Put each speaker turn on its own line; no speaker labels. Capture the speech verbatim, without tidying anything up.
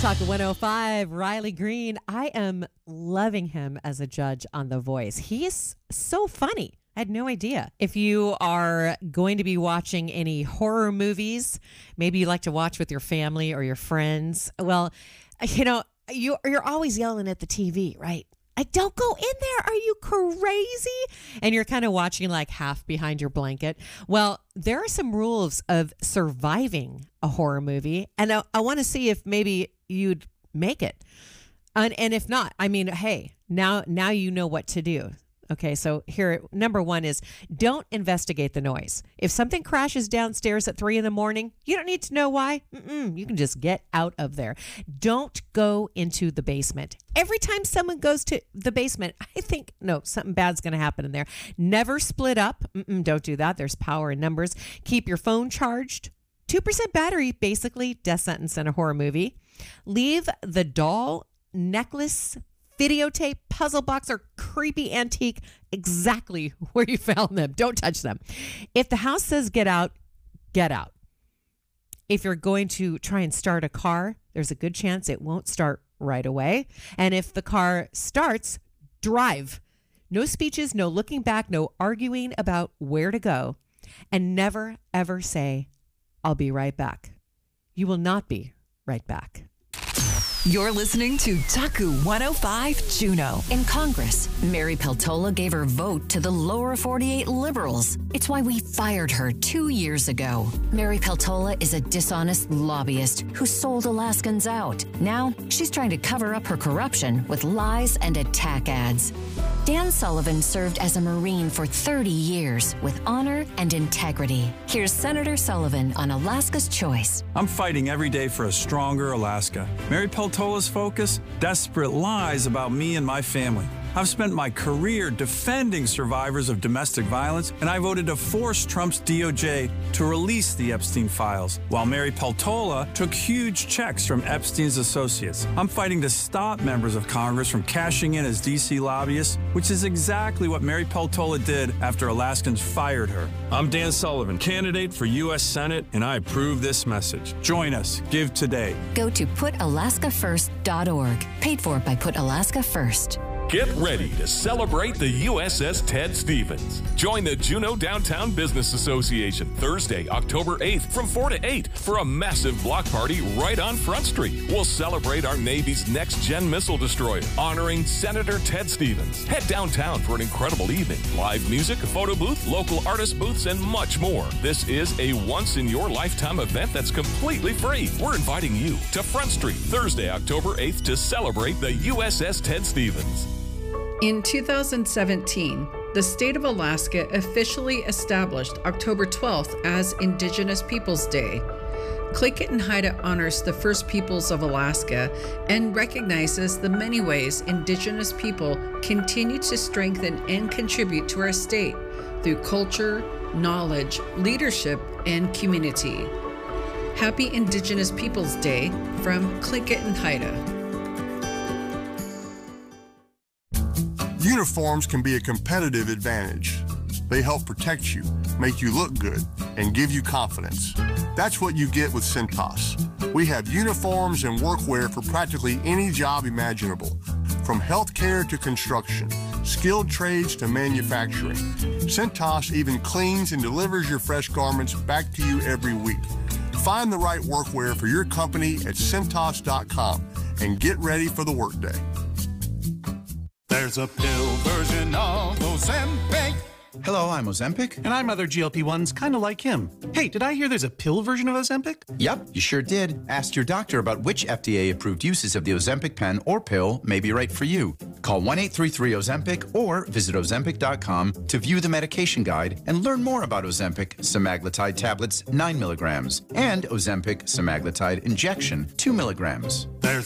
Talk one oh five, Riley Green. I am loving him as a judge on The Voice. He is so funny. I had no idea. If you are going to be watching any horror movies, maybe you like to watch with your family or your friends. Well, you know, you, you're always yelling at the T V, right? I don't go in there. Are you crazy? And you're kind of watching like half behind your blanket. Well, there are some rules of surviving a horror movie. And I, I want to see if maybe you'd make it. And, and if not, I mean, hey, now, now you know what to do. Okay, so here, number one is don't investigate the noise. If something crashes downstairs at three in the morning, you don't need to know why. Mm-mm, you can just get out of there. Don't go into the basement. Every time someone goes to the basement, I think, no, something bad's going to happen in there. Never split up. Mm-mm, don't do that. There's power in numbers. Keep your phone charged. two percent battery, basically, death sentence in a horror movie. Leave the doll, necklace, videotape, puzzle box, or creepy antique exactly where you found them. Don't touch them. If the house says get out, get out. If you're going to try and start a car, there's a good chance it won't start right away. And if the car starts, drive. No speeches, no looking back, no arguing about where to go. And never, ever say, I'll be right back. You will not be right back.
You're listening to Taku one oh five Juno. In Congress, Mary Peltola gave her vote to the lower forty-eight liberals. It's why we fired her two years ago. Mary Peltola is a dishonest lobbyist who sold Alaskans out. Now, she's trying to cover up her corruption with lies and attack ads. Dan Sullivan served as a Marine for thirty years with honor and integrity. Here's Senator Sullivan on Alaska's Choice.
I'm fighting every day for a stronger Alaska. Mary Peltola's focus? Desperate lies about me and my family. I've spent my career defending survivors of domestic violence, and I voted to force Trump's D O J to release the Epstein files, while Mary Peltola took huge checks from Epstein's associates. I'm fighting to stop members of Congress from cashing in as D C lobbyists, which is exactly what Mary Peltola did after Alaskans fired her. I'm Dan Sullivan, candidate for U S Senate, and I approve this message. Join us. Give today.
Go to put alaska first dot org. Paid for by Put Alaska First.
Get ready to celebrate the U S S Ted Stevens. Join the Juneau Downtown Business Association Thursday, October eighth from four to eight for a massive block party right on Front Street. We'll celebrate our Navy's next-gen missile destroyer, honoring Senator Ted Stevens. Head downtown for an incredible evening. Live music, a photo booth, local artist booths, and much more. This is a once-in-your-lifetime event that's completely free. We're inviting you to Front Street Thursday, October eighth to celebrate the U S S Ted Stevens.
In two thousand seventeen, the state of Alaska officially established October twelfth as Indigenous Peoples Day. Click It and Haida honors the First Peoples of Alaska and recognizes the many ways Indigenous people continue to strengthen and contribute to our state through culture, knowledge, leadership, and community. Happy Indigenous Peoples Day from Click It and Haida.
Uniforms can be a competitive advantage. They help protect you, make you look good, and give you confidence. That's what you get with Cintas. We have uniforms and workwear for practically any job imaginable, from healthcare to construction, skilled trades to manufacturing. Cintas even cleans and delivers your fresh garments back to you every week. Find the right workwear for your company at Cintas dot com and get ready for the workday.
There's a pill version of Ozempic.
Hello, I'm Ozempic.
And I'm other G L P ones kind of like him. Hey, did I hear there's a pill version of Ozempic?
Yep, you sure did. Ask your doctor about which F D A-approved uses of the Ozempic pen or pill may be right for you. Call one eight three three Ozempic or visit Ozempic dot com to view the medication guide and learn more about Ozempic semaglutide tablets nine milligrams and Ozempic semaglutide injection two milligrams.
There's